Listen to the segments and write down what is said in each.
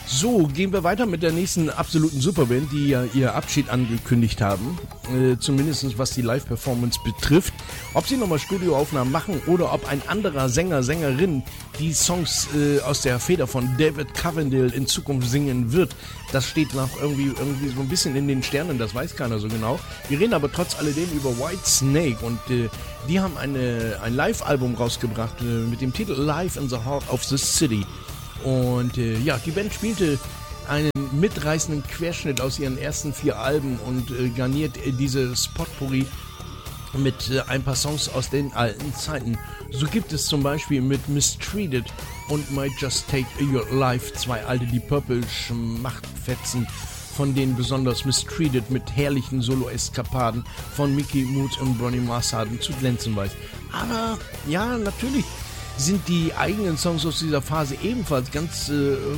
So, gehen wir weiter mit der nächsten absoluten Superband, die ja ihr Abschied angekündigt haben. Zumindest was die Live-Performance betrifft. Ob sie nochmal Studioaufnahmen machen oder ob ein anderer Sänger, Sängerin die Songs aus der Feder von David Coverdale in Zukunft singen wird, das steht noch irgendwie so ein bisschen in den Sternen, das weiß keiner so genau. Wir reden aber trotz alledem über Whitesnake und die haben ein Live-Album rausgebracht mit dem Titel Live in the Heart of the City. Und die Band spielte einen mitreißenden Querschnitt aus ihren ersten 4 Alben und garniert diese Potpourri mit ein paar Songs aus den alten Zeiten. So gibt es zum Beispiel mit Mistreated und Might Just Take Your Life 2 alte Deep Purple Schmachtfetzen, von denen besonders Mistreated mit herrlichen Solo-Eskapaden von Mickey Moods und Bonnie Marsden zu glänzen weiß. Aber ja, natürlich sind die eigenen Songs aus dieser Phase ebenfalls ganz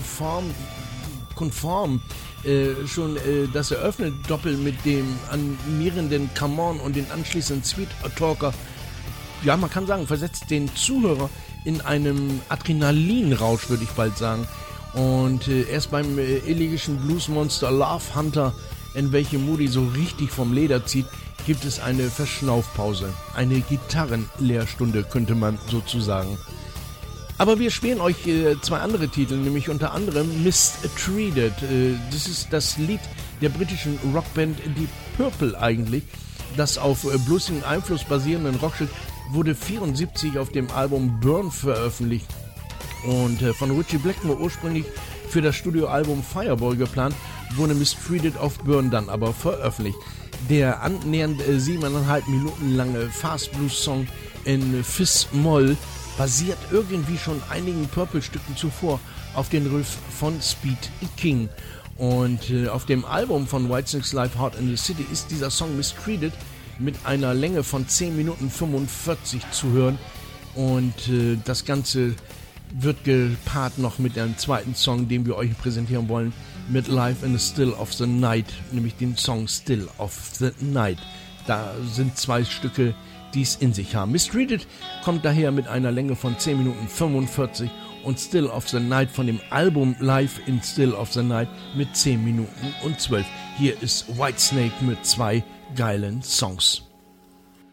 formkonform. Schon das eröffnet Doppel mit dem animierenden Come On und den anschließenden Sweet Talker. Ja, man kann sagen, versetzt den Zuhörer in einem Adrenalinrausch, würde ich bald sagen. Und erst beim elegischen Bluesmonster Love Hunter, in welchem Moody so richtig vom Leder zieht, gibt es eine Verschnaufpause, eine Gitarrenlehrstunde, könnte man sozusagen. Aber wir spielen euch 2 andere Titel, nämlich unter anderem Mistreated. Das ist das Lied der britischen Rockband Deep Purple eigentlich, das auf bluesigem Einfluss basierenden Rockstück wurde 1974 auf dem Album Burn veröffentlicht und von Ritchie Blackmore ursprünglich für das Studioalbum Fireball geplant, wurde Mistreated auf Burn dann aber veröffentlicht. Der annähernd 7,5 Minuten lange Fast Blues Song in Fis-Moll basiert irgendwie schon einigen Purple-Stücken zuvor auf den Riff von Speed King. Und auf dem Album von Whitesnake's Live Hard in the City ist dieser Song Mistreated mit einer Länge von 10 Minuten 45 zu hören. Und das Ganze wird gepaart noch mit einem zweiten Song, den wir euch präsentieren wollen, mit Live in the Still of the Night, nämlich den Song Still of the Night. Da sind 2 Stücke, die es in sich haben. Mistreated kommt daher mit einer Länge von 10 Minuten 45 und Still of the Night von dem Album Live in Still of the Night mit 10 Minuten und 12. Hier ist Whitesnake mit 2 geilen Songs.